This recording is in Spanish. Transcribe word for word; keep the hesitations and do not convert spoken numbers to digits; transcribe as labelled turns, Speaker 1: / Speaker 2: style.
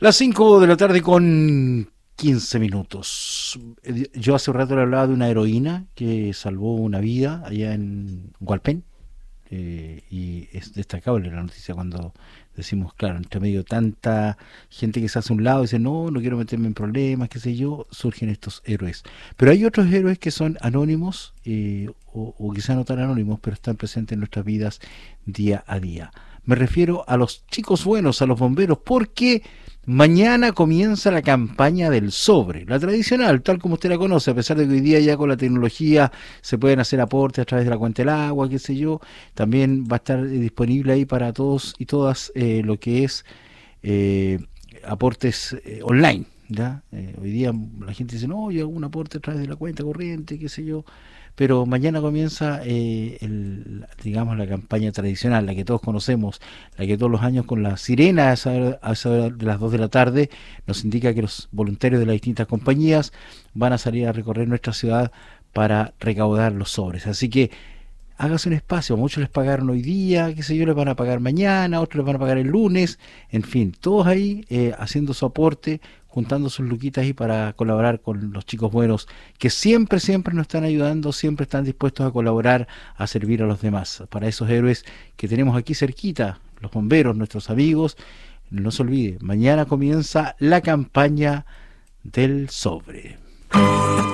Speaker 1: Las cinco de la tarde con quince minutos. Yo hace un rato le hablaba de una heroína que salvó una vida allá en Hualpén. Eh, y es destacable la noticia cuando decimos, claro, entre medio de tanta gente que se hace a un lado y dice, no, no quiero meterme en problemas, qué sé yo, surgen estos héroes. Pero hay otros héroes que son anónimos, eh, o, o quizá no tan anónimos, pero están presentes en nuestras vidas día a día. Me refiero a los chicos buenos, a los bomberos, porque mañana comienza la campaña del sobre, la tradicional, tal como usted la conoce, a pesar de que hoy día ya con la tecnología se pueden hacer aportes a través de la cuenta del agua, qué sé yo. También va a estar disponible ahí para todos y todas, eh, lo que es eh, aportes eh, online. ¿Ya? Eh, hoy día la gente dice, no, yo hago un aporte a través de la cuenta corriente, qué sé yo, pero mañana comienza, eh, el, digamos, la campaña tradicional, la que todos conocemos, la que todos los años con la sirena a esa, hora- a esa hora de las dos de la tarde nos indica que los voluntarios de las distintas compañías van a salir a recorrer nuestra ciudad para recaudar los sobres. Así que hágase un espacio, muchos les pagaron hoy día, qué sé yo, les van a pagar mañana, otros les van a pagar el lunes, en fin, todos ahí eh, haciendo su aporte, juntando sus luquitas ahí para colaborar con los chicos buenos que siempre, siempre nos están ayudando, siempre están dispuestos a colaborar, a servir a los demás. Para esos héroes que tenemos aquí cerquita, los bomberos, nuestros amigos, no se olvide, mañana comienza la campaña del sobre.